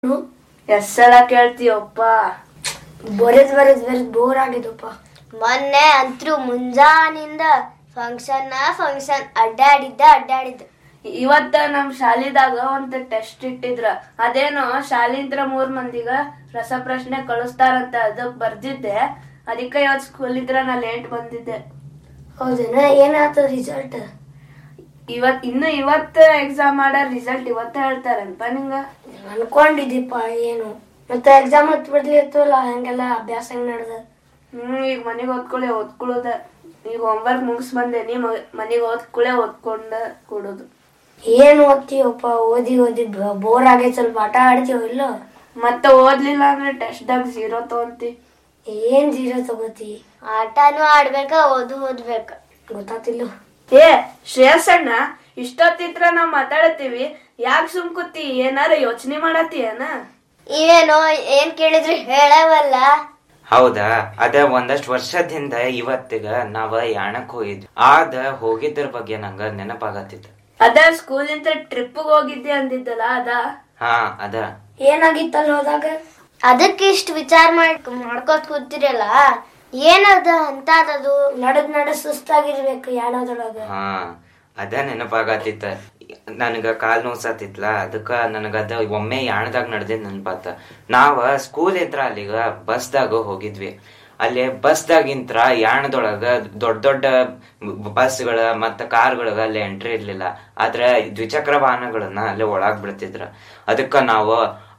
ಎಷ್ಟ್ ಸಲ ಕೇಳ್ತೀಯಪ್ಪ? ಬರೆದ್ ಬೋರ್ ಆಗಿದಪ್ಪ. ಮೊನ್ನೆ ಅಂತೂ ಮುಂಜಾನಿಂದ ಫಂಕ್ಷನ್ ಅಡ್ಡಾಡಿದ್ದ. ಇವತ್ತ ನಮ್ ಶಾಲಿದಾಗ ಒಂದ್ ಟೆಸ್ಟ್ ಇಟ್ಟಿದ್ರ. ಅದೇನೋ ಶಾಲಿಂತ್ರ 3 ಮಂದಿಗ ರಸಪ್ರಶ್ನೆ ಕಳಿಸ್ತಾರಂತ, ಅದಕ್ ಬರ್ದಿದ್ದೆ. ಅದಕ್ಕೆ ಇವತ್ ಸ್ಕೂಲ್ ಇದ್ರ ನಾ ಲೇಟ್ ಬಂದಿದ್ದೆ. ಹೌದೇನ? ಏನಾತ ರಿಸಲ್ಟ್? ಇವತ್ತ ಎಕ್ಸಾಮ್ ಮಾಡೋ ರಿಸಲ್ಟ್ ಇವತ್ತ ಹೇಳ್ತಾರಂತ. ನಿಂಗ ಅನ್ಕೊಂಡಿದ್ದೀಪ ಏನು ಮತ್ತೆ ಎಕ್ಸಾಮ್ ಹತ್ ಬಿಡ್ಲಿತ್ತಲ್ಲ, ಹಂಗೆಲ್ಲ ಅಭ್ಯಾಸ ಹೆಂಗ್ ನಡ್ದ? ಈಗ ಮನೆಗ್ ಓದ್ಕೊಳ್ಳೋದ. ಈಗ ಹೋಮ್ವರ್ಕ್ ಮುಗಿಸ್ ಬಂದೆ. ನೀ ಮನೆಗ್ ಓದ್ಕೊಂಡ ಕೊಡೋದು. ಏನ್ ಓದ್ತೀವಪ್ಪ? ಓದಿ ಬೋರ್ ಆಗೈತ್. ಸ್ವಲ್ಪ ಆಟ ಆಡ್ತೀವ ಇಲ್ಲ? ಮತ್ತೆ ಓದ್ಲಿಲ್ಲ ಅಂದ್ರೆ ಟೆಸ್ಟ್ದಾಗ 0 ತಗೊಂತಿ. ಏನ್ 0 ತಗೋತಿ? ಆಟನೂ ಆಡ್ಬೇಕ, ಓದ್ಬೇಕ. ಗೊತ್ತಾತಿಲ್ಲ. ಏ ಶ್ರೇಯಸಣ್ಣ, ಇಷ್ಟೊತ್ತಿದ್ರ ನಾವ್ ಮಾತಾಡತ್ತೀವಿ, ಯಾಕೆ ಸುಮ್ಕುತ್ತಿ? ಏನಾರ ಯೋಚನೆ ಮಾಡತ್ತೀಯನ? ಇವೇನೋ ಏನ್ ಕೇಳಿದ್ರು ಹೇಳವಲ್ಲ. ಹೌದಾ? ಅದ ಒಂದಷ್ಟು ವರ್ಷದಿಂದ ಇವತ್ತಿಗ ನಾವ ಯಾಣಕ್ ಹೋಗಿದ್ವಿ. ಹೋಗಿದ್ರ ಬಗ್ಗೆ ನಂಗ ನೆನಪಾಗತ್ತಿತ್ತು. ಅದ ಸ್ಕೂಲ್ ಇಂದ ಟ್ರಿಪ್ ಹೋಗಿದ್ದೆ ಅಂದಿದ್ದಲ್ಲ, ಅದ? ಹಾ, ಅದ. ಏನಾಗಿತ್ತಲ್ಲ ಹೋದಾಗ? ಅದಕ್ಕೆ ಇಷ್ಟು ವಿಚಾರ ಮಾಡ್ಕೋತ ಕೂತಿರಲ್ಲ, ಏನದ ಅಂತದದು? ನಡ ಸುಸ್ತಾಗಿರ್ಬೇಕು ಯಾಣದೊಳಗ. ಹಾ, ಅದ ನೆನಪಾಗತ್ತಿತ್ತ. ನನಗ ಕಾಲ್ ನೋಸತ್ತಿತ್ಲ, ಅದಕ್ಕ ನನಗದ ಒಮ್ಮೆ ಯಾಣದಾಗ ನಡೆದಿದ್ ನೆನಪಾತ. ನಾವ ಸ್ಕೂಲ್ ಇದ್ರ ಅಲ್ಲಿಗ ಬಸ್ದಾಗ ಹೋಗಿದ್ವಿ. ಅಲ್ಲಿ ಬಸ್ದಾಗಿಂತ್ರ ಯಾಣದೊಳಗ ದೊಡ್ಡ ಬಸ್ಗಳ ಮತ್ತ ಕಾರ್ಗಳಗ ಅಲ್ಲಿ ಎಂಟ್ರಿ ಇರ್ಲಿಲ್ಲ. ಆದ್ರ ದ್ವಿಚಕ್ರ ವಾಹನಗಳನ್ನ ಅಲ್ಲಿ ಒಳಗ್ ಬಿಡ್ತಿದ್ರ. ಅದಕ್ಕ ನಾವು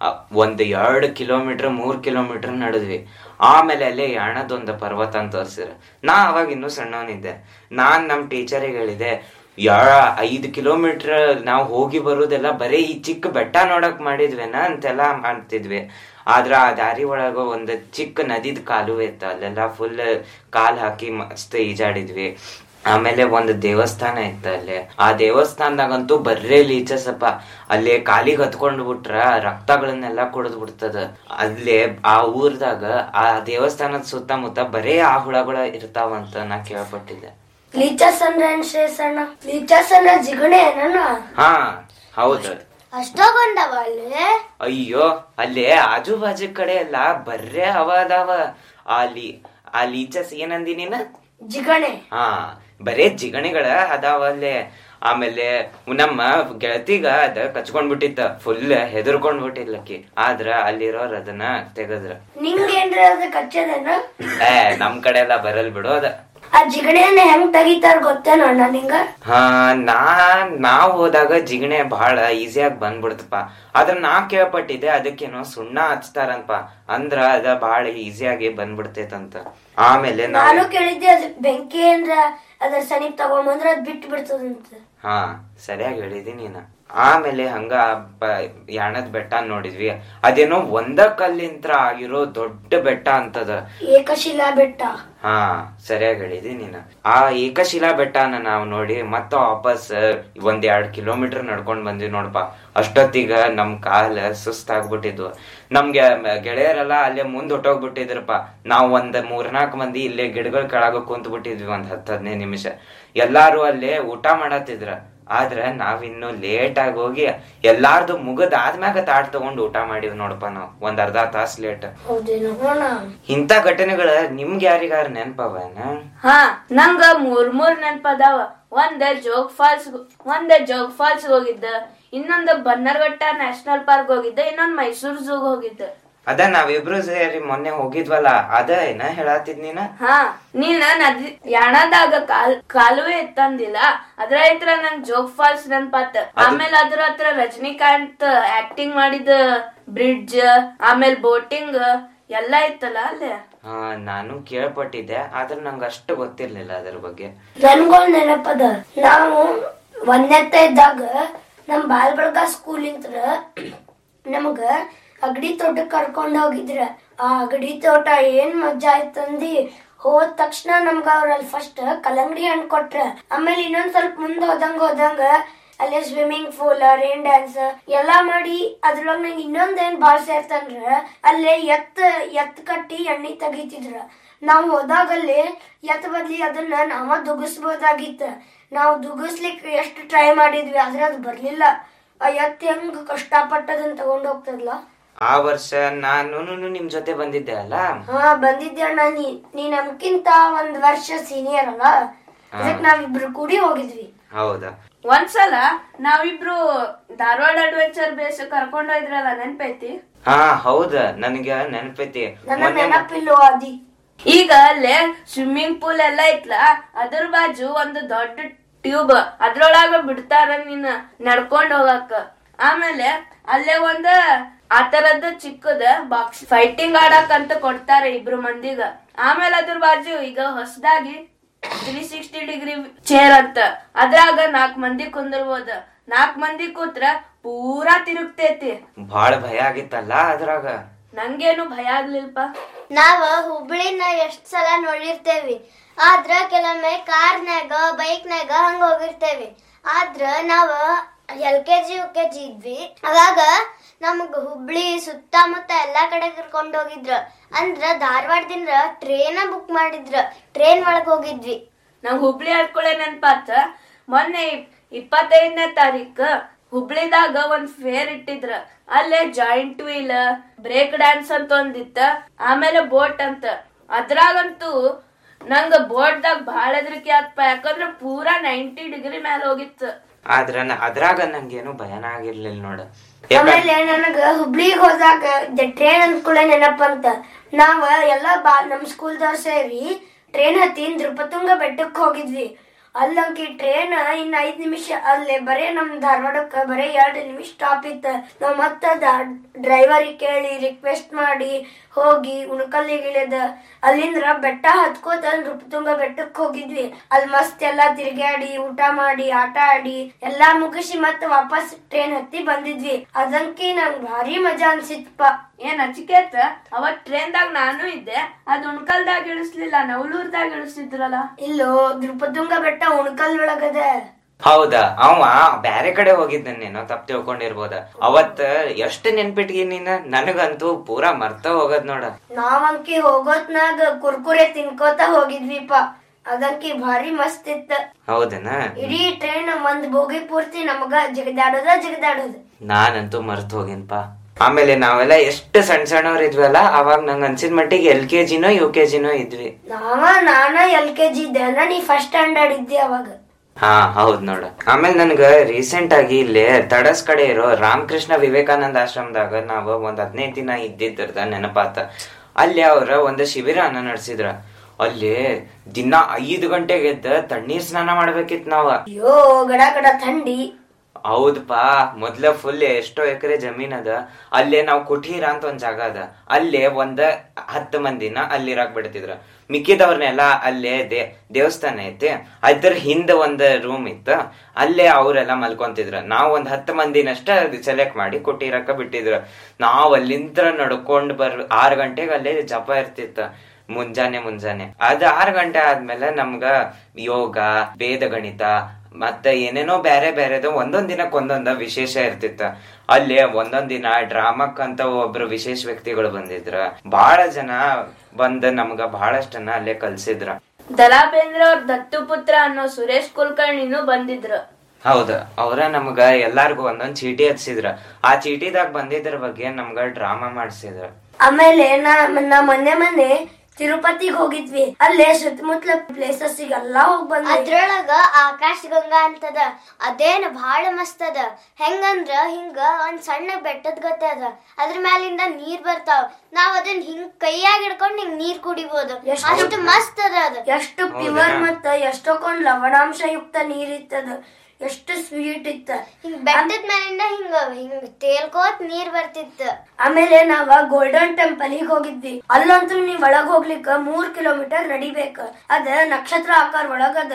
2 ಕಿಲೋಮೀಟರ್ 3 ಕಿಲೋಮೀಟರ್ ನಡೆದ್ವಿ. ಆಮೇಲೆ ಅಲ್ಲಿ ಯಾಣದೊಂದು ಪರ್ವತ ಅಂತ ತೋರ್ಸಿದ್ರು. ನಾ ಅವಾಗ ಇನ್ನೂ ಸಣ್ಣವನಿದ್ದೆ. ನಾನ್ ನಮ್ ಟೀಚರಿಗೆ ಹೇಳಿದೆ, 5 ಕಿಲೋಮೀಟರ್ ನಾವು ಹೋಗಿ ಬರುದೆಲ್ಲ ಬರೀ ಈ ಚಿಕ್ಕ ಬೆಟ್ಟ ನೋಡಕ್ ಮಾಡಿದ್ವೇನ ಅಂತೆಲ್ಲಾ ಮಾಡ್ತಿದ್ವಿ. ಆದ್ರ ಆ ದಾರಿ ಒಳಗ ಒಂದ್ ಚಿಕ್ಕ ನದಿದ್ ಕಾಲುವೆ ಇತ್ತು. ಅಲ್ಲೆಲ್ಲ ಫುಲ್ ಕಾಲ್ ಹಾಕಿ ಮಸ್ತ್ ಈಜಾಡಿದ್ವಿ. ಆಮೇಲೆ ಒಂದು ದೇವಸ್ಥಾನ ಇತ್ತ ಅಲ್ಲಿ. ಆ ದೇವಸ್ಥಾನದಾಗಂತೂ ಬರ್ರೇ ಲೀಚಸಪ್ಪ. ಅಲ್ಲಿ ಕಾಲಿಗೆ ಹತ್ಕೊಂಡ್ ಬಿಟ್ರ ರಕ್ತಗಳನ್ನೆಲ್ಲ ಕುಡಿದ್ ಬಿಡ್ತದ. ಅಲ್ಲೇ ಆ ಊರ್ದಾಗ ಆ ದೇವಸ್ಥಾನದ ಸುತ್ತಮುತ್ತ ಬರೇ ಆ ಹುಳಗಳ ಇರ್ತಾವಂತ ನಾ ಕೇಳ್ಪಟ್ಟಿದ್ದೆ. ಲೀಚಸ್ ಅಂದ್ರೆ ಶ್ರೇಯಸಣ್ಣ? ಲೀಚಸ್ ಅಂದ್ರೆ ಜಿಗಣೆ ಏನ? ಹಾ, ಹೌದು. ಅಷ್ಟೊಂದವ ಅಲ್ಲಿ? ಅಯ್ಯೋ, ಅಲ್ಲಿ ಆಜು ಬಾಜು ಕಡೆ ಎಲ್ಲ ಬರ್ರೇ ಅದಾವ. ಆ ಲೀಚಸ್ ಏನಂದಿ ನೀನ? ಜಿಗಣೆ. ಹಾ, ಬರೇ ಜಿಗಣಿಗಳ ಅದಾವ ಅಲ್ಲೇ. ಆಮೇಲೆ ನಮ್ಮ ಗೆಳತಿಗ ಅದ ಕಚ್ಕೊಂಡ್ಬಿಟ್ಟಿತ್ತ. ಫುಲ್ ಹೆದರ್ಕೊಂಡ್ಬಿಟ್ಟಿಲ್ಲಕಿ. ಆದ್ರ ಅಲ್ಲಿರೋರ್ ಅದನ್ನ ತೆಗದ್ರ. ನಿಂಗೇನ್ರಿ ಅದ ಕಚ್ಚದೇನ? ನಮ್ ಕಡೆ ಎಲ್ಲ ಬರಲ್ ಬಿಡು ಅದ. ಆ ಜಿಗಣೆಯನ್ನ ಹೆಂಗ್ ತೆಗಿತಾರ ಗೊತ್ತೇನೋ ಅಣ್ಣ ನಿಂಗ? ಹಾ, ನಾವ್ ಹೋದಾಗ ಜಿಗಣೆ ಬಹಳ ಈಸಿಯಾಗಿ ಬಂದ್ಬಿಡ್ತಪ್ಪ. ಆದ್ರ ನಾ ಕೇಳ್ಪಟ್ಟಿದ್ದೆ ಅದಕ್ಕೇನೋ ಸುಣ್ಣ ಹಚ್ತಾರಂತ. ಅಂದ್ರ ಅದ ಬಹಳ ಈಸಿಯಾಗಿ ಬಂದ್ಬಿಡ್ತೈತಂತ. ಆಮೇಲೆ ನಾನು ಕೇಳಿದ್ದೆ, ಅದ್ ಬೆಂಕಿ ಅಂದ್ರ ಅದ್ರ ಸನಿಪ್ ತಗೊಂಬಂದ್ರ ಅದ್ ಬಿಟ್ಟು ಬಿಡ್ತದಂತ. ಹಾ, ಸರಿಯಾಗಿ ಹೇಳಿದಿ ನೀನ. ಆಮೇಲೆ ಹಂಗ ಯಾಣದ್ ಬೆಟ್ಟ ನೋಡಿದ್ವಿ. ಅದೇನೋ ಒಂದ ಕಲ್ಲಿಂತ್ರ ಆಗಿರೋ ದೊಡ್ಡ ಬೆಟ್ಟ ಅಂತದ. ಏಕಶಿಲಾ ಬೆಟ್ಟ. ಹಾ, ಸರಿಯಾಗಿ ಹೇಳಿದಿ ನೀನ. ಆ ಏಕಶಿಲಾ ಬೆಟ್ಟನ ನಾವ್ ನೋಡಿ ಮತ್ತ ವಾಪಸ್ 1-2 ಕಿಲೋಮೀಟರ್ ನಡ್ಕೊಂಡ್ ಬಂದ್ವಿ ನೋಡಪ್ಪ. ಅಷ್ಟೊತ್ತಿಗ ನಮ್ ಕಾಲ ಸುಸ್ತಾಗ್ಬಿಟ್ಟಿದ್ವು. ನಮ್ಗೆ ಗೆಳೆಯರೆಲ್ಲ ಅಲ್ಲೇ ಮುಂದ್ ಹೊಟ್ಟೋಗ್ಬಿಟ್ಟಿದ್ರಪ್ಪ. ನಾವ್ 3-4 ಮಂದಿ ಇಲ್ಲೇ ಗಿಡಗಳ ಕೆಳಗ ಕುಂತ್ ಬಿಟ್ಟಿದ್ವಿ 10-15 ನಿಮಿಷ. ಎಲ್ಲಾರು ಅಲ್ಲೇ ಊಟ ಮಾಡತ್ತಿದ್ರ. ಆದ್ರ ನಾವಿನ್ನು ಲೇಟ್ ಆಗಿ ಹೋಗಿ ಎಲ್ಲಾರ್ದು ಮುಗದಾದ್ಮ್ಯಾಗ ತಾಟ್ ತಗೊಂಡ್ ಊಟ ಮಾಡಿವ್ ನೋಡಪ್ಪ. ನಾವ್ 1/2 ತಾಸ್ ಲೇಟ್. ಇಂತ ಘಟನೆಗಳ ನಿಮ್ಗೆ ಯಾರಿಗಾರ ನೆನಪವನ? ಹಾ, ನಂಗ 3 ನೆನಪದಾವ. ಒಂದ್ ಜೋಗ್ ಫಾಲ್ಸ್ ಹೋಗಿದ್ದ, ಇನ್ನೊಂದು ಬನ್ನರ್ಘಟ್ಟ ನ್ಯಾಷನಲ್ ಪಾರ್ಕ್ ಹೋಗಿದ್ದ, ಇನ್ನೊಂದ್ ಮೈಸೂರ್ ಝೂಗ್ ಹೋಗಿದ್ದ. ಅದ ನಾವಿಬ್ರು ಸೇರಿ ಮೊನ್ನೆ ಹೋಗಿದ್ವಲ್ಲ, ಅದ ಏನ ಹೇಳತ್ತಿದ್ ನೀನ? ಹಾ, ನೀನ ನದಿ ಯಾಣದಾಗ ಕಾಲುವೆ ಇತ್ತಂದಿಲ್ಲ, ಅದ್ರ ಹತ್ರ ನಂಗ್ ಜೋಗ್ ಫಾಲ್ಸ್ ನೆನ್ಪಾತ. ಆಮೇಲೆ ಅದ್ರ ಹತ್ರ ರಜನಿಕಾಂತ್ ಆಕ್ಟಿಂಗ್ ಮಾಡಿದ ಬ್ರಿಡ್ಜ್, ಆಮೇಲೆ ಬೋಟಿಂಗ್ ಎಲ್ಲಾ ಇತ್ತಲ್ಲ ಅಲ್ಲೇ. ಹಾ, ನಾನು ಕೇಳ್ಪಟ್ಟಿದ್ದೆ, ಆದ್ರೆ ನಂಗ ಅಷ್ಟು ಗೊತ್ತಿರ್ಲಿಲ್ಲ ಅದ್ರ ಬಗ್ಗೆ. ನನ್ಗೊಂದ್ ನೆನಪದ. ನಾವು 1ನೇತ್ತ ಇದ್ದಾಗ ನಮ್ ಬಾಲ್ಬಳಗ ಸ್ಕೂಲ್ ಇಂತ್ರ ನಮಗ ಅಗಡಿ ತೋಟಕ್ ಕರ್ಕೊಂಡ್ ಹೋಗಿದ್ರ. ಆ ಅಗಡಿ ತೋಟ ಏನ್ ಮಜಾ ಆಯ್ತಂದಿ. ಹೋದ ತಕ್ಷಣ ನಮ್ಗ ಅವ್ರಲ್ಲಿ ಫಸ್ಟ್ ಕಲ್ಲಂಗಡಿ ಹಣ್ಣು ಕೊಟ್ರ. ಆಮೇಲೆ ಇನ್ನೊಂದ್ ಸ್ವಲ್ಪ ಮುಂದ್ ಹೋದಂಗ ಅಲ್ಲೇ ಸ್ವಿಮ್ಮಿಂಗ್ ಪೂಲ್, ರೈನ್ ಡ್ಯಾನ್ಸ್ ಎಲ್ಲಾ ಮಾಡಿ. ಅದ್ರೊಳಗ ನಂಗೆ ಇನ್ನೊಂದೇನ್ ಬಾಳ ಸೇರ್ತಂದ್ರ ಅಲ್ಲೇ ಎತ್ ಕಟ್ಟಿ ಎಣ್ಣಿ ತೆಗಿತಿದ್ರ. ನಾವ್ ಹೋದಾಗಲ್ಲಿ ಎತ್ ಬದ್ಲಿ ಅದನ್ನ ನಾವ ದುಗಿಸ್ಬೋದಾಗಿತ್ತ. ನಾವು ದುಗಿಸ್ಲಿಕ್ ಎಷ್ಟು ಟ್ರೈ ಮಾಡಿದ್ವಿ, ಆದ್ರೆ ಅದು ಬರ್ಲಿಲ್ಲ. ಆ ಎತ್ ಹೆಂಗ್ ಕಷ್ಟಪಟ್ಟದನ್ನ ತಗೊಂಡ್ ಹೋಗ್ತದಲ್ಲ. ಆ ವರ್ಷ ನಾನು ನಿಮ್ ಜೊತೆ ಬಂದಿದ್ದೆ ಅಲ್ಲ. ಹಾ ಬಂದಿದ್ದೆ ಅಣ್ಣ. ನೀ ನಮ್ಕಿಂತ ಒಂದ್ ವರ್ಷ ಸೀನಿಯರ್ ಅಲ್ಲ, ಅದಕ್ಕೆ ನಾವಿಬ್ರು ಕೂಡಿ ಹೋಗಿದ್ವಿ. ಹೌದಾ? ಒಂದ್ಸಲ ನಾವಿಬ್ರು ಧಾರವಾಡ ಅಡ್ವೆಂಚರ್ ಬೇಸ್ ಕರ್ಕೊಂಡೋಯ್ದ್ರಲ್ಲ, ನೆನ್ಪೈತಿ? ಹಾ ಹೌದ, ನನಗ ನೆನಪೈತಿ. ನೆನಪಿಲ್ಲೋ ಅದಿ. ಈಗ ಅಲ್ಲೇ ಸ್ವಿಮ್ಮಿಂಗ್ ಪೂಲ್ ಎಲ್ಲ ಐತ್ಲ, ಅದ್ರ ಬಾಜು ಒಂದು ದೊಡ್ಡ ಟ್ಯೂಬ್, ಅದ್ರೊಳಗ ಬಿಡ್ತಾರ ನೀನ್ ನಡ್ಕೊಂಡ್ ಹೋಗಕ್. ಆಮೇಲೆ ಅಲ್ಲೇ ಒಂದ ಆತರದ್ದು ಚಿಕ್ಕದ ಬಾಕ್ಸ್ ಫೈಟಿಂಗ್ ಆಡಕ್ ಅಂತ ಕೊಡ್ತಾರೆ ಇಬ್ರು ಮಂದಿಗ. ಆಮೇಲೆ ಅದ್ರ ಬಾಜು ಈಗ ಹೊಸದಾಗಿ 360 ಡಿಗ್ರಿ ಚೇರ್ ಅಂತ, ಅದ್ರಾಗ 4 ಮಂದಿ ಕುಂದಿರ್ಬೋದು. 4 ಮಂದಿ ಕೂತ್ರ ಪೂರಾ ತಿರುಗ್ತೈತಿ. ಬಾಳ ಭಯ ಆಗಿತ್ತಲ್ಲ ಅದ್ರಾಗ? ನಂಗೇನು ಭಯ ಆಗ್ಲಿಲ್ಪ. ನಾವ ಹುಬ್ಳಿನ ಎಷ್ಟ್ ಸಲ ನೋಡಿರ್ತೇವಿ, ಆದ್ರ ಕೆಲವೊಮ್ಮೆ ಕಾರ್ನ್ಯಾಗ ಬೈಕ್ನಾಗ ಹಂಗ ಹೋಗಿರ್ತೇವಿ. ಆದ್ರ ನಾವ LKG UKG ಇದ್ವಿ, ಅವಾಗ ನಮಗ್ ಹುಬ್ಳಿ ಸುತ್ತಮುತ್ತ ಎಲ್ಲಾ ಕಡೆ ಕರ್ಕೊಂಡ್ ಹೋಗಿದ್ರ. ಅಂದ್ರ ಧಾರವಾಡದಿಂದ ಟ್ರೇನ ಬುಕ್ ಮಾಡಿದ್ರ, ಟ್ರೇನ್ ಒಳಗ್ ಹೋಗಿದ್ವಿ. ನಾವ್ ಹುಬ್ಳಿ ಆಡ್ಕೊಳೆ ನೆನ್ಪಾತ. ಮೊನ್ನೆ 25ನೇ ತಾರೀಕು ಹುಬ್ಳಿದಾಗ ಒಂದ್ ಫೇರ್ ಇಟ್ಟಿದ್ರ. ಅಲ್ಲೇ ಜಾಯಿಂಟ್ ವೀಲ್, ಬ್ರೇಕ್ ಡ್ಯಾನ್ಸ್ ಅಂತ ಒಂದಿತ್ತ, ಆಮೇಲೆ ಬೋಟ್ ಅಂತ. ಅದ್ರಾಗಂತೂ ನಂಗ ಬೋಟ್ದಾಗ ಬಹಳ ಹೆದರಿಕೆ ಆತ್ಪ, ಯಾಕಂದ್ರ ಪೂರಾ 90 ಡಿಗ್ರಿ ಮೇಲೆ ಹೋಗಿತ್ತು. ಆದ್ರ ಅದ್ರಾಗ ನಂಗೇನು ಭಯನ ಆಗಿರ್ಲಿಲ್ಲ ನೋಡ. ಆಮೇಲೆ ನನಗ ಹುಬ್ಳಿಗ್ ಹೋದಾಗ ಟ್ರೈನ್ ಅಂದ್ಕೂಡ ನೆನಪಂತ. ನಾವ ಎಲ್ಲಾ ನಮ್ ಸ್ಕೂಲ್ದವ್ರ ಸೇರಿ ಟ್ರೈನ್ ಹತ್ತಿ ನೃಪತುಂಗ ಬೆಟ್ಟಕ್ ಹೋಗಿದ್ವಿ. ಅಲ್ಲಂಕಿ ಟ್ರೈನ್ ಇನ್ನ 5 ನಿಮಿಷ ಅಲ್ಲೇ, ಬರೇ ನಮ್ ಧಾರವಾಡಕ್ಕ ಬರೇ 2 ನಿಮಿಷ ಸ್ಟಾಪ್ ಇತ್ತ. ನಾವ್ ಮತ್ತ ಡ್ರೈವರಿಗೆ ಕೇಳಿ ರಿಕ್ವೆಸ್ಟ್ ಮಾಡಿ ಹೋಗಿ ಉಣಕಲ್ಲಿಗೆ ಇಳಿದ ಅಲ್ಲಿಂದ್ರ ಬೆಟ್ಟ ಹತ್ಕೋತ ನೃಪತುಂಗ ಬೆಟ್ಟಕ್ ಹೋಗಿದ್ವಿ. ಅಲ್ಲಿ ಮಸ್ತ್ ಎಲ್ಲಾ ತಿರ್ಗಾಡಿ ಊಟ ಮಾಡಿ ಆಟ ಆಡಿ ಎಲ್ಲಾ ಮುಗಿಸಿ ಮತ್ತ ವಾಪಸ್ ಟ್ರೈನ್ ಹತ್ತಿ ಬಂದಿದ್ವಿ. ಅದಂಕಿ ನಂಗ್ ಭಾರಿ ಮಜಾ ಅನ್ಸಿತ್ಪ. ಏನ್ ಅಚಿಕೇತ, ಅವತ್ ಟ್ರೈನ್ದಾಗ ನಾನು ಇದ್ದೆ. ಅದ್ ಉಣ್ಕಲ್ದಾಗ ಇಳಿಸ್ಲಿಲ್ಲ, ನವಲೂರ್ದಾಗ ಇಳಿಸಿದ್ರಲ್ಲ. ಇಲ್ಲೋ, ನೃಪತುಂಗ ಬೆಟ್ಟ ಉಣ್ಕಲ್ ಒಳಗದ. ಹೌದಾ? ಅವ ಬ್ಯಾರೆ ಕಡೆ ಹೋಗಿದ್ದೇನೋ, ತಪ್ಪು ತಿಳ್ಕೊಂಡಿರ್ಬೋದ. ಅವತ್ ಎಷ್ಟ್ ನೆನ್ಪಿಟ್ಗಿ ನೀನ? ನನಗಂತೂ ಪೂರಾ ಮರ್ತ ಹೋಗದ್ ನೋಡ. ನಾವಂಕಿ ಹೋಗೋತ್ನಾಗ ಕುರ್ಕುರೆ ತಿನ್ಕೋತ ಹೋಗಿದ್ವಿಪ. ಅದಂಕಿ ಭಾರಿ ಮಸ್ತ್ ಇತ್ತ. ಹೌದನ? ಇಡೀ ಟ್ರೈನ್ ಒಂದ್ ಬೋಗಿ ಪೂರ್ತಿ ನಮಗ ಜಿಗದಾಡೋದ. ನಾನಂತೂ ಮರ್ತ ಹೋಗಿನ್ಪಾ. ಆಮೇಲೆ ನಾವೆಲ್ಲ ಎಷ್ಟು ಸಣ್ಣವ್ರ ಇದ್ವಲ್ಲ, ಅವಾಗ ನಂಗ ಅನ್ಸಿದ ಮಟ್ಟಿಗೆ LKGನೋ UKGನೋ ಇದ್ವಿ. ನಾನ LKG ಇದ್ದೆ ಅಂದ್ರೆ ನೀ ಫಸ್ಟ್ ಸ್ಟ್ಯಾಂಡರ್ಡ್ ಇದ್ದೆ ಅವಾಗ. ಹಾ ಹೌದ್ ನೋಡ. ಆಮೇಲೆ ನನ್ಗ ರೀಸೆಂಟ್ ಆಗಿ ಇಲ್ಲಿ ತಡಸ್ ಕಡೆ ಇರೋ ರಾಮಕೃಷ್ಣ ವಿವೇಕಾನಂದ ಆಶ್ರಮದಾಗ ನಾವ್ ಒಂದ್ 15 ದಿನ ಇದ್ದಿದ್ದ ನೆನಪಾತ. ಅಲ್ಲಿ ಅವ್ರ ಒಂದ್ ಶಿಬಿರನ ನಡೆಸಿದ್ರ. ಅಲ್ಲಿ ದಿನ 5 ಗಂಟೆಗೆ ಎದ್ದ ತಣ್ಣೀರ್ ಸ್ನಾನ ಮಾಡ್ಬೇಕಿತ್ ನಾವ. ಅಯ್ಯೋ ಗಡ ಗಡ ಥಂಡಿ. ಹೌದಪಾ. ಮೊದ್ಲ ಫುಲ್ ಎಷ್ಟೋ ಎಕರೆ ಜಮೀನ್ ಅದ. ಅಲ್ಲೇ ನಾವ್ ಕುಟೀರ ಅಂತ ಒಂದ್ ಜಾಗ ಅದ, ಅಲ್ಲೇ ಒಂದ್ 10 ಮಂದಿನ ಅಲ್ಲಿರಾಕ್ ಬಿಡ್ತಿದ್ರ. ಮಿಕ್ಕಿದವ್ರನ್ನೆಲ್ಲ ಅಲ್ಲೇ ದೇವಸ್ಥಾನ ಐತಿ, ಅದ್ರ ಹಿಂದ ಒಂದ್ ರೂಮ್ ಇತ್ತ, ಅಲ್ಲೇ ಅವ್ರೆಲ್ಲಾ ಮಲ್ಕೊಂತಿದ್ರ. ನಾವ್ ಒಂದ್ 10 ಮಂದಿನಷ್ಟ ಸೆಲೆಕ್ಟ್ ಮಾಡಿ ಕುಟೀರಕ್ಕ ಬಿಟ್ಟಿದ್ರ. ನಾವ್ ಅಲ್ಲಿಂದ ನಡ್ಕೊಂಡ್ 6 ಗಂಟೆಗೆ ಅಲ್ಲೇ ಜಪ ಇರ್ತಿತ್ತ, ಮುಂಜಾನೆ. ಅದ್ 6 ಗಂಟೆ ಆದ್ಮೇಲೆ ನಮ್ಗ ಯೋಗ, ವೇದ ಗಣಿತ ಮತ್ತೆ ಏನೇನೋ ಬೇರೆ ಬೇರೆದು ಒಂದೊಂದ್ ದಿನಕ್ಕೆ ಒಂದೊಂದ ವಿಶೇಷ ಇರ್ತಿತ್ತ. ಅಲ್ಲಿ ಒಂದೊಂದ್ ದಿನ ಡ್ರಾಮಕ್ಕಂತ ಒಬ್ರು ವಿಶೇಷ ವ್ಯಕ್ತಿಗಳು ಬಂದಿದ್ರ. ಬಹಳ ಜನ ಬಂದ ನಮ್ಗ ಬಹಳಷ್ಟನ್ನ ಅಲ್ಲೇ ಕಲ್ಸಿದ್ರ. ದರಾ ಬೇಂದ್ರೆ ಅವ್ರ ದತ್ತು ಪುತ್ರ ಅನ್ನೋ ಸುರೇಶ್ ಕುಲಕರ್ಣಿನೂ ಬಂದಿದ್ರು. ಹೌದ, ಅವ್ರ ನಮ್ಗ ಎಲ್ಲಾರ್ಗು ಒಂದೊಂದ್ ಚೀಟಿ ಹಚ್ಚಿದ್ರ. ಆ ಚೀಟಿದಾಗ ಬಂದಿದ್ರ ಬಗ್ಗೆ ನಮ್ಗ ಡ್ರಾಮಾ ಮಾಡ್ಸಿದ್ರ. ಆಮೇಲೆ ನಾ ಮೊನ್ನೆ ತಿರುಪತಿಗೆ ಹೋಗಿದ್ವಿ. ಅಲ್ಲೇ ಸುತ್ತಮುತ್ತಲ ಪ್ಲೇಸಸ್ ಎಲ್ಲಾ ಹೋಗ್ ಬಂದ್ವಿ. ಅದ್ರೊಳಗ ಆಕಾಶ ಗಂಗಾ ಅಂತದ, ಅದೇನ್ ಬಹಳ ಮಸ್ತ್ ಅದ. ಹೆಂಗಂದ್ರ ಹಿಂಗ ಒಂದ್ ಸಣ್ಣ ಬೆಟ್ಟದ ಗತೆ ಅದ, ಅದ್ರ ಮ್ಯಾಲಿಂದ ನೀರ್ ಬರ್ತಾವ. ನಾವ್ ಅದನ್ನ ಹಿಂಗ್ ಕೈಯಾಗ ಹಿಡ್ಕೊಂಡ್ ಹಿಂಗ್ ನೀರ್ ಕುಡಿಬಹುದು, ಅಷ್ಟು ಮಸ್ತ್ ಅದ. ಅದ ಎಷ್ಟು ಪ್ಯೂರ್ ಮತ್ತ ಎಷ್ಟೊಂದ್ ಲವಣಾಂಶ ಯುಕ್ತ ನೀರ್ ಇತ್ತದ, ಎಷ್ಟು ಸ್ವೀಟ್ ಇತ್ತ. ಹಿಂಗ್ ಬೆಟ್ಟದ ಮ್ಯಾಲಿಂದ ಹಿಂಗ ತೇಲ್ಕೋತ್ ನೀರ್ ಬರ್ತಿತ್ತ. ಆಮೇಲೆ ನಾವ ಗೋಲ್ಡನ್ ಟೆಂಪಲ್ ಗೆ ಹೋಗಿದ್ವಿ. ಅಲ್ಲಂತೂ ನೀವ್ ಒಳಗ್ ಹೋಗ್ಲಿಕ್ಕ 3 ಕಿಲೋಮೀಟರ್ ನಡಿಬೇಕ. ಅದ ನಕ್ಷತ್ರ ಆಕಾರ ಒಳಗದ.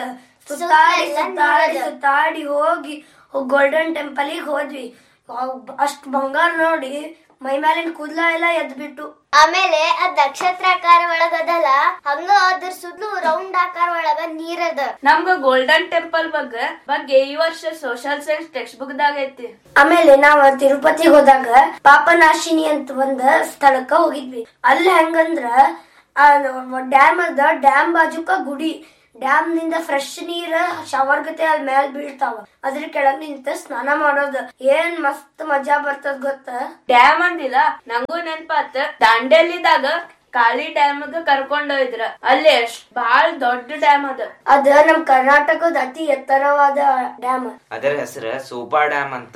ಸುತ್ತಾಡಿ ಹೋಗಿ ಗೋಲ್ಡನ್ ಟೆಂಪಲ್ ಗೆ ಹೋದ್ವಿ. ಅಷ್ಟ್ ಬಂಗಾರ ನೋಡಿ ಮೈ ಮೇಲಿನ ಕೂದ್ಲ ಎಲ್ಲ ಎದ್ಬಿಟ್ಟು. ಆಮೇಲೆ ಅದ್ ನಕ್ಷತ್ರಾಕಾರ ಒಳಗದಲ್ಲ, ಹಂಗ ಅದ್ರ ಸುದ್ಲು ರೌಂಡ್ ಆಕಾರ ಒಳಗ ನೀರದ. ನಮ್ಗ ಗೋಲ್ಡನ್ ಟೆಂಪಲ್ ಬಗ್ಗೆ ಈ ವರ್ಷ ಸೋಷಿಯಲ್ ಸೈನ್ಸ್ ಟೆಕ್ಸ್ಟ್ ಬುಕ್ ದಾಗ ಐತಿ. ಆಮೇಲೆ ನಾವ್ ತಿರುಪತಿಗೆ ಹೋದಾಗ ಪಾಪನಾಶಿನಿ ಅಂತ ಒಂದ್ ಸ್ಥಳಕ್ಕ ಹೋಗಿದ್ವಿ. ಅಲ್ಲಿ ಹೆಂಗಂದ್ರ ಡ್ಯಾಮ್ ಅದ, ಡ್ಯಾಮ್ ಬಾಜುಕ ಗುಡಿ. ಡ್ಯಾಮ್ ನಿಂದ ಫ್ರೆಶ್ ನೀರ್ ಶವರ್ ಗತೆ ಅಲ್ಲಿ ಮೇಲ್ ಬೀಳ್ತಾವ. ಅದ್ರ ಕೆಳಗ್ ನಿಂತ ಸ್ನಾನ ಮಾಡೋದು ಏನ್ ಮಸ್ತ್ ಮಜಾ ಬರ್ತದ ಗೊತ್ತ. ಡ್ಯಾಮ್ ಅಂದಿಲ್ಲ ನಂಗೂ ನೆನ್ಪಾತ, ದಾಂಡೇಲಿದಾಗ ಕಾಳಿ ಡ್ಯಾಮ್ ಕರ್ಕೊಂಡೋಯ್ದ್ರ. ಅಲ್ಲಿ ಬಾಳ ದೊಡ್ಡ ಡ್ಯಾಮ್ ಅದ ನಮ್ ಕರ್ನಾಟಕದ ಅತಿ ಎತ್ತರವಾದ ಡ್ಯಾಮ್. ಅದರ ಹೆಸರು ಸೂಪಾ ಡ್ಯಾಮ್ ಅಂತ.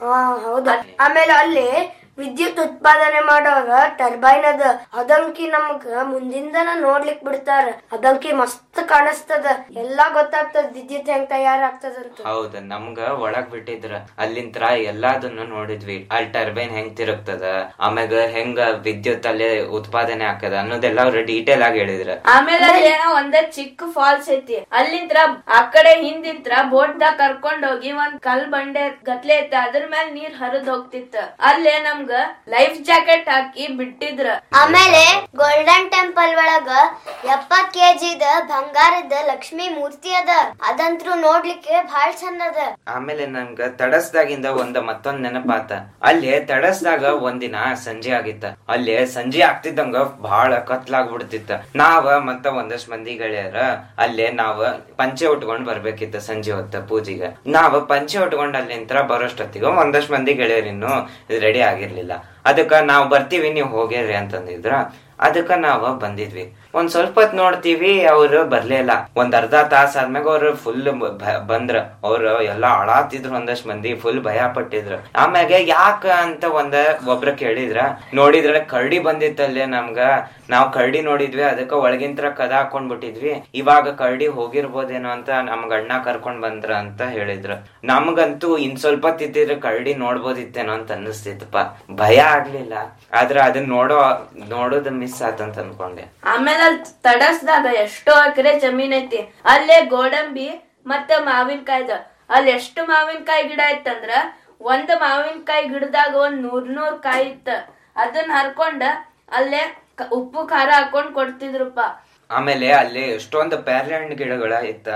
ಹೌದು. ಆಮೇಲೆ ಅಲ್ಲಿ ವಿದ್ಯುತ್ ಉತ್ಪಾದನೆ ಮಾಡೋರ ಟರ್ಬೈನ್ ಅದ. ಅದಂಕಿ ನಮಗ ಮುಂದಿಂದನ ನೋಡ್ಲಿಕ್ ಬಿಡ್ತಾರ. ಅದಂಕಿ ಮಸ್ತ್ ಕಾಣಿಸ್ತದ, ಎಲ್ಲಾ ಗೊತ್ತಾಗ್ತದ ವಿದ್ಯುತ್ ಹೆಂಗ್ ತಯಾರಾಗ್ತದಂತ. ಹೌದ, ನಮ್ಗ ಒಳಗ್ ಬಿಟ್ಟಿದ್ರ ಅಲ್ಲಿಂತ್ರ ಎಲ್ಲಾದನ್ನು ನೋಡಿದ್ವಿ. ಅಲ್ಲಿ ಟರ್ಬೈನ್ ಹೆಂಗ್ ತಿರುಗ್ತದ, ಆಮ್ಯಾಗ ಹೆಂಗ ವಿದ್ಯುತ್ ಅಲ್ಲಿ ಉತ್ಪಾದನೆ ಆಗ್ತದ ಅನ್ನೋದೆಲ್ಲ ಅವ್ರ ಡೀಟೇಲ್ ಆಗಿ ಹೇಳಿದ್ರ. ಆಮೇಲೆ ಅಲ್ಲಿ ಒಂದ ಚಿಕ್ಕ ಫಾಲ್ಸ್ ಐತಿ, ಅಲ್ಲಿಂತ್ರ ಆ ಕಡೆ ಹಿಂದಿಂತ್ರ ಬೋಟ್ ದಾಗ ಕರ್ಕೊಂಡ್ ಹೋಗಿ ಒಂದ್ ಕಲ್ ಬಂಡೆ ಗತ್ಲೆ ಐತಿ, ಅದ್ರ ಮೇಲೆ ನೀರ್ ಹರಿದ್ ಹೋಗ್ತಿತ್ತ. ಅಲ್ಲೇ ನಮ್ಗ ಲೈಫ್ ಜಾಕೆಟ್ ಹಾಕಿ ಬಿಟ್ಟಿದ್ರ. ಆಮೇಲೆ ಗೋಲ್ಡನ್ ಟೆಂಪಲ್ ಒಳಗ 70 kg ಬಂಗಾರದ ಲಕ್ಷ್ಮಿ ಮೂರ್ತಿ ಅದ. ಅದಂತ್ರು ನೋಡ್ಲಿಕ್ಕೆ ಬಹಳ ಚಂದ ಅದ. ಆಮೇಲೆ ನಮ್ಗ ತಡಸ್ದಾಗಿಂದ ಮತ್ತೊಂದ್ ನೆನಪಾತ. ಅಲ್ಲಿ ತಡಸ್ದಾಗ ಒಂದಿನ ಸಂಜೆ ಆಗಿತ್ತ. ಅಲ್ಲಿ ಸಂಜೆ ಆಗ್ತಿದ್ದಂಗ ಬಹಳ ಕತ್ಲಾಗ್ಬಿಡ್ತಿತ್ತ. ನಾವ ಮತ್ತ ಒಂದಷ್ಟ್ ಮಂದಿ ಗೆಳೆಯರ ಅಲ್ಲೇ ನಾವ್ ಪಂಚೆ ಉಟ್ಕೊಂಡ್ ಬರ್ಬೇಕಿತ್ತ. ಸಂಜೆ ಹೊತ್ತ ಪೂಜೆಗೆ ನಾವ್ ಪಂಚೆ ಉಟ್ಕೊಂಡ್ ಅಲ್ಲಿಂತ್ರ ಬರೋಷ್ಟೊತ್ತಿಗ ಒಂದಷ್ಟ್ ಮಂದಿ ಗೆಳೆಯರಿನ್ನು ರೆಡಿ ಆಗಿರ್ಲಿಲ್ಲ. ಅದಕ್ಕ ನಾವ್ ಬರ್ತೀವಿ ನೀವ್ ಹೋಗ್ಯಾರ್ರಿ ಅಂತಂದಿದ್ರ. ಅದಕ್ಕ ನಾವ್ ಬಂದಿದ್ವಿ. ಒಂದ್ ಸ್ವಲ್ಪ ಹೊತ್ ನೋಡ್ತೀವಿ, ಅವ್ರು ಬರ್ಲಿಲ್ಲ. ಒಂದ್ ಅರ್ಧ ತಾಸ ಆದ್ಮ್ಯಾಗ ಅವ್ರು ಫುಲ್ ಬಂದ್ರ. ಅವ್ರು ಎಲ್ಲಾ ಅಳಾತಿದ್ರು, ಒಂದಷ್ಟ್ ಮಂದಿ ಫುಲ್ ಭಯ ಪಟ್ಟಿದ್ರು. ಆಮ್ಯಾಗ ಯಾಕ ಅಂತ ಒಬ್ರ ಕೇಳಿದ್ರ. ನೋಡಿದ್ರ ಕರಡಿ ಬಂದಿತ್ತಲ್ಲೇ ನಮ್ಗ. ನಾವ್ ಕರಡಿ ನೋಡಿದ್ವಿ, ಅದಕ್ಕ ಒಳಗಿಂತ್ರ ಕದ ಹಾಕೊಂಡ್ ಬಿಟ್ಟಿದ್ವಿ. ಇವಾಗ ಕರಡಿ ಹೋಗಿರ್ಬೋದೇನೋ ಅಂತ ನಮ್ಗ ಅಣ್ಣ ಕರ್ಕೊಂಡ್ ಬಂದ್ರ ಅಂತ ಹೇಳಿದ್ರು. ನಮ್ಗಂತೂ ಇನ್ ಸ್ವಲ್ಪ ತಿದ್ದಿದ್ರೆ ಕರಡಿ ನೋಡ್ಬೋದಿತ್ತೇನೋ ಅಂತ ಅನ್ನಿಸ್ತಿತ್ತಪ್ಪ. ಭಯ ಆಗ್ಲಿಲ್ಲ, ಆದ್ರ ಅದನ್ನ ನೋಡೋದು ಮಿಸ್ ಆತಂತ ಅನ್ಕೊಂಡೆ. ಆಮೇಲೆ ಅಲ್ಲಿ ತಡಸ್ದಾಗ ಎಷ್ಟೋ ಎಕರೆ ಜಮೀನ್ ಐತಿ. ಅಲ್ಲೇ ಗೋಡಂಬಿ ಮತ್ತೆ ಮಾವಿನಕಾಯ್ದ. ಅಲ್ಲಿ ಎಷ್ಟು ಮಾವಿನಕಾಯಿ ಗಿಡ ಇತ್ತಂದ್ರ ಒಂದ್ ಮಾವಿನಕಾಯಿ ಗಿಡದಾಗ ಒಂದ್ 100 ಕಾಯಿ ಇತ್ತ. ಅದನ್ನ ಹರ್ಕೊಂಡ ಅಲ್ಲೇ ಉಪ್ಪು ಖಾರ ಹಾಕೊಂಡ್ ಕೊಡ್ತಿದ್ರಪ್ಪ. ಆಮೇಲೆ ಅಲ್ಲಿ ಎಷ್ಟೊಂದು ಪ್ಯಾರ್ಲೆ ಹಣ್ಣು ಗಿಡಗಳ ಇತ್ತ.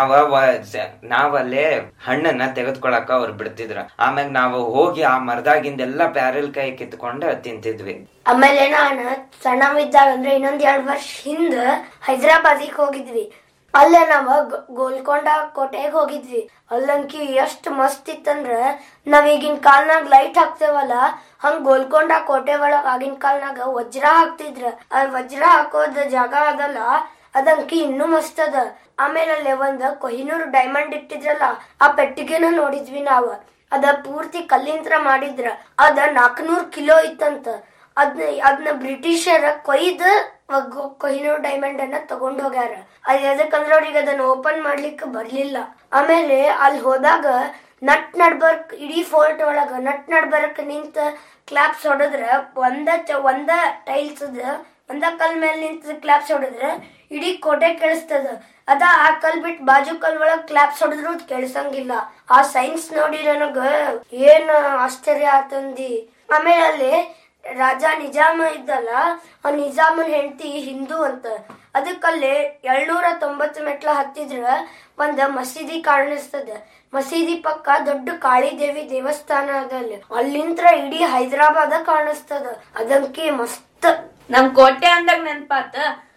ನಾವಲ್ಲೇ ಹಣ್ಣನ್ನ ತೆಗೆದ್ಕೊಳಕ ಅವ್ರು ಬಿಡ್ತಿದ್ರ. ಆಮ್ಯಾಗ ನಾವು ಹೋಗಿ ಆ ಮರದಾಗಿಂದೆಲ್ಲಾ ಪ್ಯಾರಲ್ ಕಾಯಿ ಕಿತ್ಕೊಂಡ ತಿಂತಿದ್ವಿ. ಆಮೇಲೆ ನಾನು ಸಣ್ಣವಿದ್ದಾಗ ಅಂದ್ರೆ ಇನ್ನೊಂದ್ 2 ವರ್ಷ ಹಿಂದ ಹೈದರಾಬಾದಿಗೆ ಹೋಗಿದ್ವಿ. ಅಲ್ಲೇ ನಾವ ಗೋಲ್ಕೊಂಡ ಕೋಟೆಗೆ ಹೋಗಿದ್ವಿ. ಅಲ್ಲಂಕಿ ಎಷ್ಟ್ ಮಸ್ತ್ ಇತ್ತಂದ್ರ ನಾವ್ ಈಗಿನ ಕಾಲ್ನಾಗ ಲೈಟ್ ಹಾಕ್ತೇವಲ್ಲ, ಹಂಗ ಗೋಲ್ಕೊಂಡ ಕೋಟೆ ಒಳಗ ಆಗಿನ ಕಾಲ್ನಾಗ ವಜ್ರ ಹಾಕ್ತಿದ್ರ. ಆ ವಜ್ರ ಹಾಕೋದ ಜಾಗ ಅದಲ್ಲ, ಅದಂಕಿ ಇನ್ನೂ ಮಸ್ತ್ ಅದ. ಆಮೇಲೆ ಅಲ್ಲೇ ಒಂದ್ ಕೊಹಿನೂರ್ ಡೈಮಂಡ್ ಇಟ್ಟಿದ್ರಲ್ಲ, ಆ ಪೆಟ್ಟಿಗೆನ ನೋಡಿದ್ವಿ ನಾವ್. ಅದ ಪೂರ್ತಿ ಕಲ್ಲಿಂತ್ರ ಮಾಡಿದ್ರ. ಅದ 400 ಕಿಲೋ ಇತ್ತಂತ. ಅದನ್ನ ಬ್ರಿಟಿಷರ ಕೊಯ್ದು ಕೊಹಿನೂರ್ ಡೈಮಂಡ್ ಅನ್ನ ತಗೊಂಡ್ ಹೋಗ್ಯಾರ. ಅದ್ ಎದಕ್ಕಂದ್ರ ಅವ್ರಿಗೆ ಅದನ್ನ ಓಪನ್ ಮಾಡ್ಲಿಕ್ಕೆ ಬರ್ಲಿಲ್ಲ. ಆಮೇಲೆ ಅಲ್ಲಿ ಹೋದಾಗ ನಟ್ ನಡ್ಬರ್ಕ್ ಇಡೀ ಫೋರ್ಟ್ ಒಳಗ ನಟ್ ನಡ್ಬರ್ಕ್ ನಿಂತ ಕ್ಲಾಪ್ಸ್ ಹೊಡದ್ರ ಒಂದ ಟೈಲ್ಸ್ ಒಂದ ಕಲ್ ಮೇಲೆ ನಿಂತ ಕ್ಲಾಪ್ಸ್ ಹೊಡದ್ರ ಇಡೀ ಕೋಟೆ ಕೇಳಿಸ್ತದ. ಆ ಕಲ್ ಬಿಟ್ಟು ಬಾಜು ಕಲ್ ಒಳಗ್ ಕ್ಲಾಪ್ಸ್ ಹೊಡೆದ್ರು ಕೇಳಿಸಂಗಿಲ್ಲ. ಆ ಸೈನ್ಸ್ ನೋಡಿ ನನಗ ಏನ್ ಆಶ್ಚರ್ಯ ಆತಂದಿ. ಆಮೇಲೆ ಅಲ್ಲಿ ರಾಜ ನಿಜಾಮ ಇದ್ದಲ್ಲ, ಆ ನಿಜಾಮನ್ ಹೆಂಡತಿ ಹಿಂದೂ ಅಂತ. ಅದಕ್ಕಲ್ಲಿ 790 ಮೆಟ್ಲ ಹತ್ತಿದ್ರ ಒಂದ್ ಮಸೀದಿ ಕಾಣಿಸ್ತದ. ಮಸೀದಿ ಪಕ್ಕ ದೊಡ್ಡ ಕಾಳಿದೇವಿ ದೇವಸ್ಥಾನ ಅದ. ಅಲ್ಲಿಂತ್ರ ಇಡೀ ಹೈದರಾಬಾದ ಕಾಣಿಸ್ತದ. ಅದಂಕಿ ಮಸ್ತ್. ನಮ್ ಕೋಟೆ ಅಂದಾಗ ನೆನ್ಪಾತ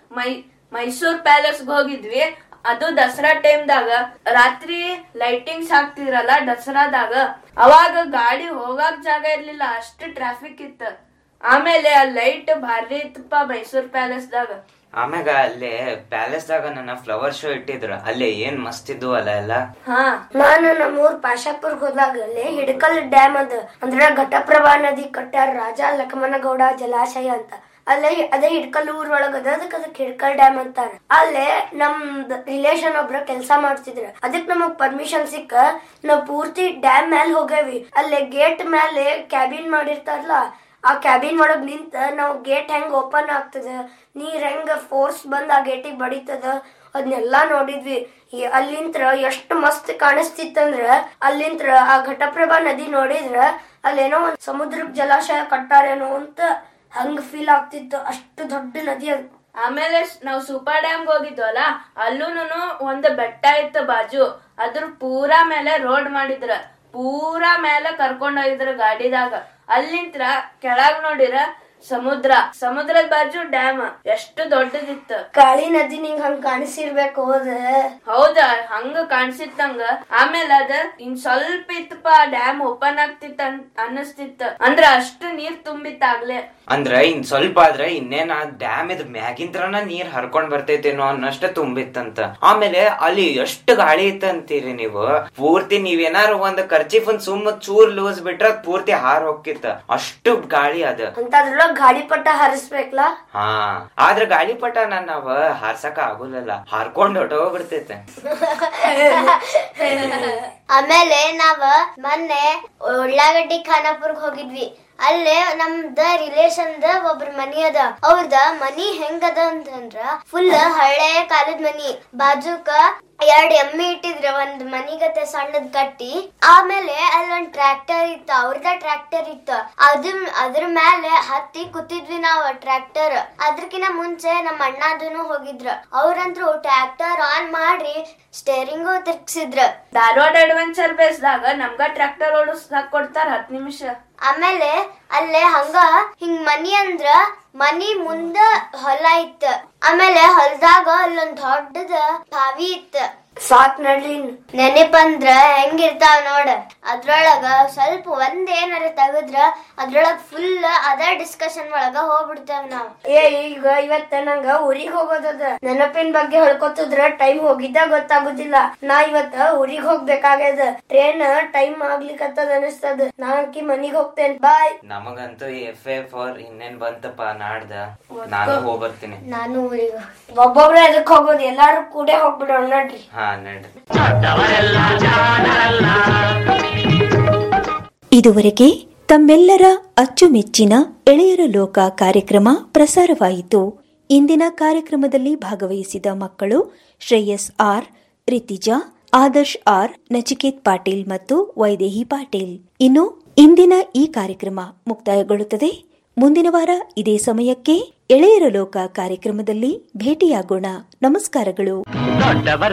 ಮೈಸೂರ್ ಪ್ಯಾಲೇಸ್ ಹೋಗಿದ್ವಿ. ಅದು ದಸರಾ ಟೈಮ್ದಾಗ ರಾತ್ರಿ ಲೈಟಿಂಗ್ಸ್ ಹಾಕ್ತಿದ್ರಲ್ಲ ದಸರಾದಾಗ. ಅವಾಗ ಗಾಡಿ ಹೋಗಾಕ್ ಜಾಗ ಇರ್ಲಿಲ್ಲ, ಅಷ್ಟು ಟ್ರಾಫಿಕ್ ಇತ್ತ. ಆಮೇಲೆ ಆ ಲೈಟ್ ಭಾರಿ ಇತ್ತಪ್ಪ ಮೈಸೂರ್ ಪ್ಯಾಲೇಸ್ದಾಗ. ಆಮ್ಯಾಗ ಅಲ್ಲೇ ಪ್ಯಾಲೇಸ್ದಾಗ ನನ್ನ ಫ್ಲವರ್ ಶೋ ಇಟ್ಟಿದ್ರ. ಅಲ್ಲೇ ಏನ್ ಮಸ್ತ್ ಇದ್ವು ಅಲ್ಲ ಎಲ್ಲ. ನಾನು ನಮ್ಮೂರ್ ಪಾಶಾಪುರ್ ಹೋದಾಗ ಅಲ್ಲಿ ಹಿಡಕಲ್ ಡ್ಯಾಮ್ ಅದ. ಅಂದ್ರೆ ಘಟಪ್ರಭಾ ನದಿ ಕಟ್ಟಾರ ರಾಜ ಲಕ್ಷ್ಮಣಗೌಡ ಜಲಾಶಯ ಅಂತ. ಅದೇ ಹಿಡ್ಕಲ್ ಊರ್ ಒಳಗದ. ಅದಕ್ಕೆ ಹಿಡ್ಕಲ್ ಡ್ಯಾಮ್ ಅಂತಾರ. ಅಲ್ಲೇ ನಮ್ದ್ ರಿಲೇಷನ್ ಒಬ್ರ ಕೆಲ್ಸ ಮಾಡ್ತಿದ್ರ. ಅದಕ್ ನಮಗ್ ಪರ್ಮಿಷನ್ ಸಿಕ್ಕ ನಾವ್ ಪೂರ್ತಿ ಡ್ಯಾಮ್ ಮ್ಯಾಲ ಹೋಗೇವಿ. ಅಲ್ಲೇ ಗೇಟ್ ಮ್ಯಾಲೆ ಕ್ಯಾಬಿನ್ ಮಾಡಿರ್ತಾರಲ್ಲ, ಆ ಕ್ಯಾಬಿನ್ ಒಳಗ್ ನಿಂತ ನಾವ್ ಗೇಟ್ ಹೆಂಗ್ ಓಪನ್ ಆಗ್ತದ, ನೀರ್ ಹೆಂಗ ಫೋರ್ಸ್ ಬಂದ್ ಆ ಗೇಟಿಗೆ ಬಡಿತದ, ಅದನ್ನೆಲ್ಲಾ ನೋಡಿದ್ವಿ. ಅಲ್ಲಿಂತ್ರ ಎಷ್ಟ್ ಮಸ್ತ್ ಕಾಣಿಸ್ತಿತ್ತಂದ್ರ ಅಲ್ಲಿಂತ್ರ ಆ ಘಟಪ್ರಭಾ ನದಿ ನೋಡಿದ್ರ ಅಲ್ಲೇನೋ ಒಂದ್ ಸಮುದ್ರಕ್ ಜಲಾಶಯ ಕಟ್ಟಾರೇನೋ ಅಂತ ಹಂಗ ಫೀಲ್ ಆಗ್ತಿತ್ತು. ಅಷ್ಟು ದೊಡ್ಡ ನದಿ ಅದು. ಆಮೇಲೆ ನಾವ್ ಸೂಪರ್ ಡ್ಯಾಮ್ ಹೋಗಿದ್ವಲ್ಲ, ಅಲ್ಲೂನು ಒಂದ್ ಬೆಟ್ಟ ಇತ್ತು ಬಾಜು. ಅದ್ರ ಪೂರಾ ಮೇಲೆ ರೋಡ್ ಮಾಡಿದ್ರ. ಪೂರಾ ಮೇಲೆ ಕರ್ಕೊಂಡ್ ಹೋಗಿದ್ರ ಗಾಡಿದಾಗ. ಅಲ್ಲಿಂತ್ರ ಕೆಳಗ್ ನೋಡಿರ ಸಮುದ್ರದ ಬಾಜು ಡ್ಯಾಮ್ ಎಷ್ಟು ದೊಡ್ಡದಿತ್ತು. ಕಾಳಿ ನದಿ ನಿಂಗ್ ಹಂಗ ಕಾಣಿಸಿರ್ಬೇಕು. ಹೌದ, ಹಂಗ ಕಾಣಿಸಿತ್ತಂಗ. ಆಮೇಲೆ ಅದ ಇನ್ ಸ್ವಲ್ಪ ಇತ್ತಪ್ಪ ಡ್ಯಾಮ್ ಓಪನ್ ಆಗ್ತಿತ್ತ ಅನ್ನಿಸ್ತಿತ್ತ. ಅಂದ್ರ ಅಷ್ಟು ನೀರ್ ತುಂಬಿತ್ತಾಗ್ಲೇ. ಅಂದ್ರ ಇನ್ ಸ್ವಲ್ಪ ಆದ್ರೆ ಇನ್ನೇನ್ ಆ ಡ್ಯಾಮ್ ಇದ್ ಮ್ಯಾಗಿಂತ್ರನ ನೀರ್ ಹರ್ಕೊಂಡ್ ಬರ್ತೈತೇನೋ ಅನ್ನಷ್ಟ ತುಂಬಿತ್ತಂತ. ಆಮೇಲೆ ಅಲ್ಲಿ ಎಷ್ಟು ಗಾಳಿ ಇತ್ತಂತೀರಿ ನೀವು. ಪೂರ್ತಿ ನೀವೇನಾರು ಒಂದ್ ಕರ್ಚೀಫ್ ಒಂದ್ ಸುಮ್ಮ ಚೂರ್ ಲೂಸ್ ಬಿಟ್ರ ಪೂರ್ತಿ ಹಾರ್ ಹೋಗ್ತಿತ್ತ, ಅಷ್ಟು ಗಾಳಿ ಅದ. ಅಂತದ್ರೊಳಗ ಗಾಳಿಪಟ ಹಾರಿಸ್ಬೇಕಲ್ಲ. ಹಾ, ಆದ್ರ ಗಾಳಿಪಟ ನಾವ್ ಹಾರ್ಸಕ ಆಗುಲ್ಲ, ಹಾರ್ಕೊಂಡ್ ಹೊಟ್ಟೋಗ್ಬಿಡ್ತೈತೆ. ಆಮೇಲೆ ನಾವ್ ಮೊನ್ನೆ ಉಳ್ಳಾಗಡ್ಡಿ ಖಾನಾಪುರ್ಗ್ ಹೋಗಿದ್ವಿ. ಅಲ್ಲೇ ನಮ್ದ ರಿಲೇಷನ್ ಒಬ್ರ ಮನಿ ಅದ. ಅವ್ರದ ಮನಿ ಹೆಂಗದ ಅಂತಂದ್ರ ಫುಲ್ ಹಳೆ ಕಾಲದ ಮನಿ. ಬಾಜುಕ 2 ಎಮ್ಮಿ ಇಟ್ಟಿದ್ರ, ಒಂದ್ ಮನಿಗತೆ ಸಣ್ಣದ್ ಕಟ್ಟಿ. ಆಮೇಲೆ ಅಲ್ಲೊಂದ್ ಟ್ರ್ಯಾಕ್ಟರ್ ಇತ್ತ, ಅವ್ರದ ಟ್ರ್ಯಾಕ್ಟರ್ ಇತ್ತ. ಅದ್ರ ಮೇಲೆ ಹತ್ತಿ ಕೂತಿದ್ವಿ ನಾವ್ ಟ್ರ್ಯಾಕ್ಟರ್. ಅದ್ರಕಿನ ಮುಂಚೆ ನಮ್ಮ ಅಣ್ಣದನು ಹೋಗಿದ್ರ. ಅವ್ರಂತ್ರು ಟ್ರ್ಯಾಕ್ಟರ್ ಆನ್ ಮಾಡಿ ಸ್ಟೇರಿಂಗು ತಿರ್ಗ್ಸಿದ್ರ. ಧಾರವಾಡ ಅಡ್ವೆಂಚರ್ ಬೇಸ್ದಾಗ ನಮ್ಗ ಟ್ರ್ಯಾಕ್ಟರ್ ಓಡಿಸ್ದಾಕ್ ಕೊಡ್ತಾರ 10 ನಿಮಿಷ. ಆಮೇಲೆ ಅಲ್ಲೇ ಹಂಗ ಹಿಂಗ್ ಮನಿ ಅಂದ್ರ ಮನಿ ಮುಂದ ಹೊಲ ಇತ್ತ. ಆಮೇಲೆ ಹೊಲದಾಗ ಅಲ್ಲೊಂದ್ ದೊಡ್ಡದ ಬಾವಿ ಇತ್ತ. ಸಾಕ್ ನಡ್ಲಿನ್ ನೆನಪಂದ್ರ ಹೆಂಗಿರ್ತಾವ ನೋಡ. ಅದ್ರೊಳಗ ಸ್ವಲ್ಪ ಒಂದೇನಾರ ತೆಗದ್ರ ಅದ್ರೊಳಗ ಫುಲ್ ಅದ ಡಿಸ್ಕಷನ್ ಒಳಗ ಹೋಗ್ಬಿಡ್ತೇವ ನಾವ್. ಈಗ ಇವತ್ತ ನಂಗ ಊರಿಗ್ ಹೋಗೋದದ. ನೆನಪಿನ ಬಗ್ಗೆ ಹೇಳ್ಕೊತಿದ್ರ ಟೈಮ್ ಹೋಗಿದ್ದ ಗೊತ್ತಾಗುದಿಲ್ಲ. ನಾ ಇವತ್ತ ಊರಿಗ್ ಹೋಗ್ಬೇಕಾಗ್ಯದ. ಟ್ರೇನ್ ಟೈಮ್ ಆಗ್ಲಿಕ್ಕತ್ತದ ಅನಿಸ್ತದ. ನಾಕಿ ಮನಿಗ್ ಹೋಗ್ತೇನೆ. ಬಾಯ್. ನಮಗಂತೂ FA4 ಇನ್ನೇನ್ ಬಂತಪ್ಪ ನಾಡ್ದ. ನಾನು ಹೋಗ್ಬರ್ತೀನಿ. ನಾನು ಊರಿಗ ಒಬ್ಬೊಬ್ರ ಎದಕ್ ಹೋಗೋದು, ಎಲ್ಲಾರು ಕೂಡ ಹೋಗ್ಬಿಡೋಣ ನಡ್ರಿ. ಇದುವರೆಗೆ ತಮ್ಮೆಲ್ಲರ ಅಚ್ಚುಮೆಚ್ಚಿನ ಎಳೆಯರ ಲೋಕ ಕಾರ್ಯಕ್ರಮ ಪ್ರಸಾರವಾಯಿತು. ಇಂದಿನ ಕಾರ್ಯಕ್ರಮದಲ್ಲಿ ಭಾಗವಹಿಸಿದ ಮಕ್ಕಳು ಶ್ರೇಯಸ್ ಆರ್, ರಿತಿಜಾ, ಆದರ್ಶ್ ಆರ್, ನಚಿಕೇತ್ ಪಾಟೀಲ್ ಮತ್ತು ವೈದೇಹಿ ಪಾಟೀಲ್. ಇನ್ನು ಇಂದಿನ ಈ ಕಾರ್ಯಕ್ರಮ ಮುಕ್ತಾಯಗೊಳ್ಳುತ್ತದೆ. ಮುಂದಿನ ವಾರ ಇದೇ ಸಮಯಕ್ಕೆ ಎಳೆಯರ ಲೋಕ ಕಾರ್ಯಕ್ರಮದಲ್ಲಿ ಭೇಟಿಯಾಗೋಣ. ನಮಸ್ಕಾರಗಳು.